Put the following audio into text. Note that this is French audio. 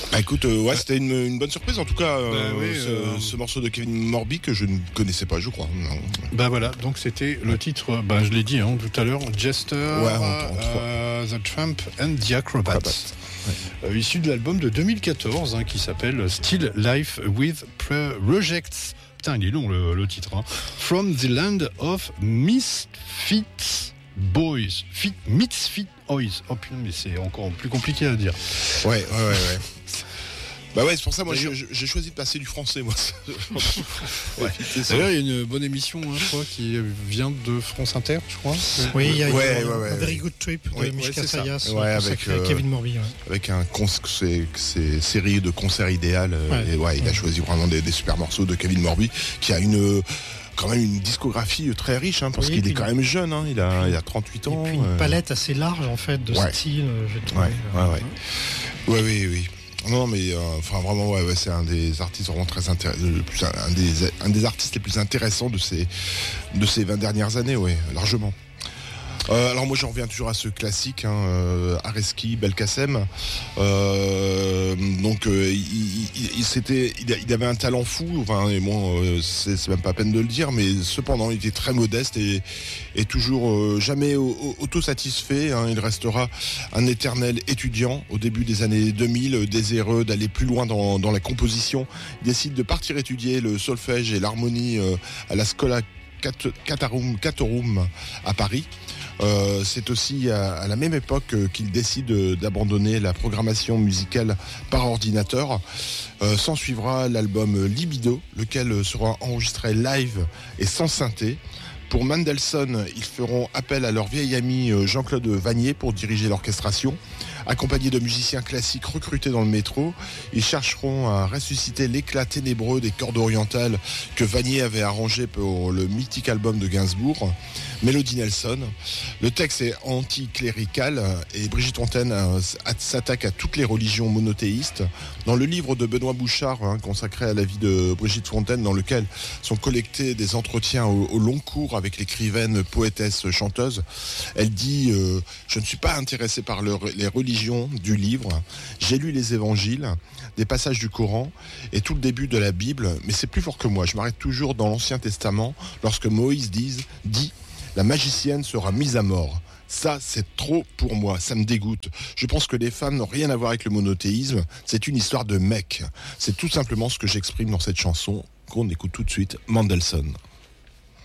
Bah écoute, c'était une bonne surprise en tout cas, ce morceau de Kevin Morby que je ne connaissais pas, je crois. Non. Bah voilà, donc c'était le titre, je l'ai dit tout à l'heure, Jester, The Tramp and the Acrobats. Issu de l'album de 2014 qui s'appelle Still Life with Projects. Putain, il est long le titre. From the Land of Misfit Boys. Misfit Boys. Oh putain, mais c'est encore plus compliqué à dire. Ouais. Bah ouais, c'est pour ça, moi, j'ai choisi de passer du français, moi. D'ailleurs, il y a une bonne émission, je crois, qui vient de France Inter, je crois. Oui, il y a un Very Good Trip de Mishka Sayas, avec Kevin Morby. Ouais. Avec ces séries de concerts idéal. Il a choisi vraiment des super morceaux de Kevin Morby, qui a quand même une discographie très riche, parce qu'il est quand même jeune, il a 38 ans. Et puis une palette assez large, en fait, de style, j'ai trouvé. Oui. Non, mais vraiment, c'est un des artistes vraiment très intéressants, un des artistes les plus intéressants de ces 20 dernières années, largement. Alors moi j'en reviens toujours à ce classique, Areski, Belkacem. Il avait un talent fou. C'est même pas peine de le dire, mais cependant il était très modeste et toujours jamais autosatisfait. Il restera un éternel étudiant au début des années 2000, désireux d'aller plus loin dans la composition. Il décide de partir étudier le solfège et l'harmonie à la Schola Catorum à Paris. C'est aussi à la même époque qu'il décide d'abandonner la programmation musicale par ordinateur. S'en suivra l'album Libido, lequel sera enregistré live et sans synthé. Pour Mendelssohn, ils feront appel à leur vieil ami Jean-Claude Vannier pour diriger l'orchestration. Accompagnés de musiciens classiques recrutés dans le métro, ils chercheront à ressusciter l'éclat ténébreux des cordes orientales que Vannier avait arrangé pour le mythique album de Gainsbourg, Mélodie Nelson. Le texte est anticlérical et Brigitte Fontaine s'attaque à toutes les religions monothéistes. Dans le livre de Benoît Bouchard, consacré à la vie de Brigitte Fontaine, dans lequel sont collectés des entretiens au long cours avec l'écrivaine, poétesse, chanteuse, elle dit je ne suis pas intéressée par les religions du livre. J'ai lu les évangiles, des passages du Coran et tout le début de la Bible, mais c'est plus fort que moi. Je m'arrête toujours dans l'Ancien Testament lorsque Moïse dit la magicienne sera mise à mort. Ça, c'est trop pour moi, ça me dégoûte. Je pense que les femmes n'ont rien à voir avec le monothéisme, c'est une histoire de mecs. C'est tout simplement ce que j'exprime dans cette chanson qu'on écoute tout de suite, Mendelssohn.